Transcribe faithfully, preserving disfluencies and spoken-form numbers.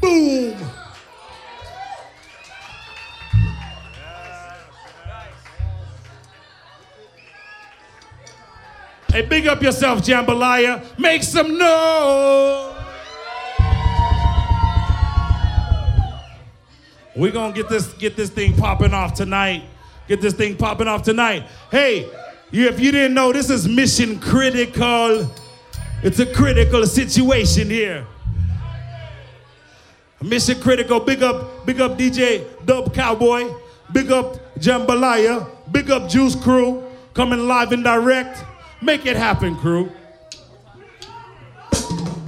boom. Hey, big up yourself, Jambalaya. Make some noise. We're gonna get this get this thing popping off tonight. Get this thing popping off tonight. Hey, you, if you didn't know, this is Mission Critical. It's a critical situation here. Mission Critical. Big up, big up D J Dub Cowboy. Big up Jambalaya. Big up Juice Crew. Coming live and direct. Make it happen, crew.